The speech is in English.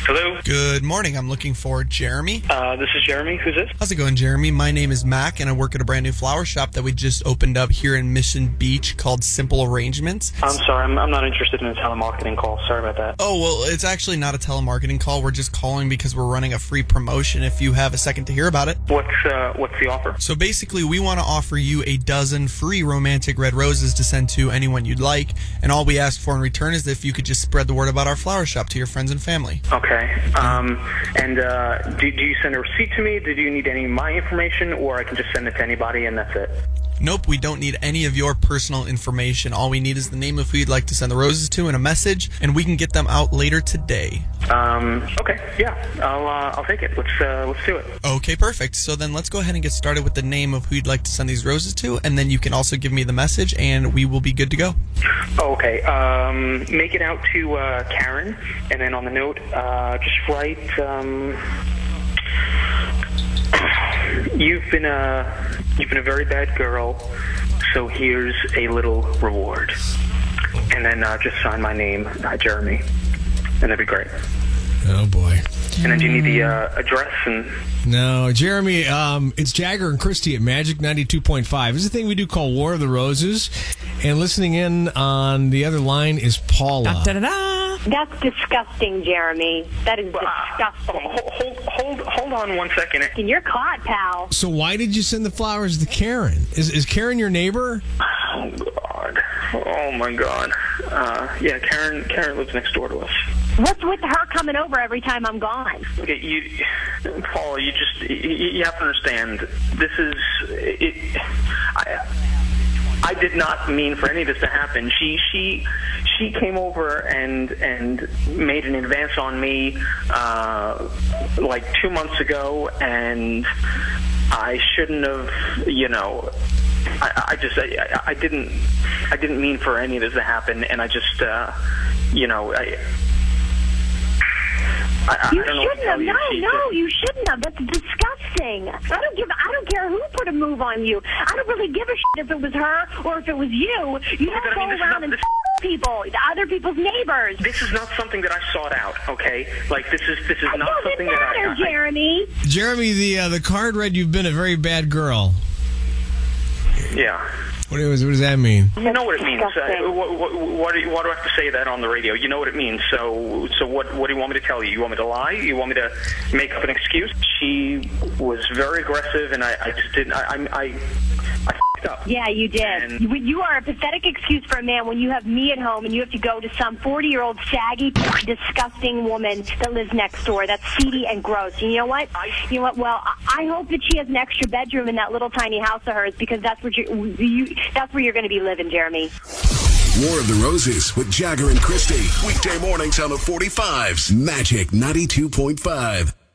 Hello? Good morning. I'm looking for Jeremy. This is Jeremy. Who's this? How's it going, Jeremy? My name is Mac, and I work at a brand new flower shop that we just opened up here in Mission Beach called Simple Arrangements. I'm sorry. I'm not interested in a telemarketing call. Sorry about that. Oh, well, it's actually not a telemarketing call. We're just calling because we're running a free promotion if you have a second to hear about it. What's the offer? So basically, we want to offer you a dozen free romantic red roses to send to anyone you'd like, and all we ask for in return is if you could just spread the word about our flower shop to your friends and family. Okay. Do you send a receipt to me? Do you need any of my information, or I can just send it to anybody and that's it? Nope, we don't need any of your personal information. All we need is the name of who you'd like to send the roses to and a message, and we can get them out later today. Okay, yeah, I'll take it. Let's do it. Okay, perfect. So then let's go ahead and get started with the name of who you'd like to send these roses to, and then you can also give me the message, and we will be good to go. Okay, make it out to Karen, and then on the note, just write, You've been a very bad girl, so here's a little reward. And then just sign my name, Jeremy, and that'd be great. Oh, boy. And then do you need the address? And No, Jeremy, it's Jagger and Christy at Magic 92.5. This is a thing we do called War of the Roses. And listening in on the other line is Paula. Da-da-da-da. That's disgusting, Jeremy. That is disgusting. Hold on 1 second. You're caught, pal. So why did you send the flowers to Karen? Is Karen your neighbor? Oh, God. Oh, my God. Yeah, Karen lives next door to us. What's with her coming over every time I'm gone? Okay, Paula, you have to understand, this is, I did not mean for any of this to happen. She came over and made an advance on me like 2 months ago, and I shouldn't have, I didn't mean for any of this to happen, and I just, You shouldn't have. No, you shouldn't have. That's disgusting. I don't care who put a move on you. I don't really give a shit if it was her or if it was you. You don't go around and people, other people's neighbors. This is not something that I sought out, okay? Like, this is not something that I... Jeremy. Jeremy, the card read you've been a very bad girl. Yeah. What does that mean? You know what it means. Why do I have to say that on the radio? You know what it means. So what do you want me to tell you? You want me to lie? You want me to make up an excuse? She was very aggressive, and I just didn't. I f***ed up. Yeah, you did. And you are a pathetic excuse for a man when you have me at home and you have to go to some 40-year-old saggy, disgusting woman that lives next door. That's seedy and gross. And you know what? Well, I hope that she has an extra bedroom in that little tiny house of hers, because that's what that's where you're going to be living, Jeremy. War of the Roses with Jagger and Christy. Weekday mornings on the 45s. Magic 92.5.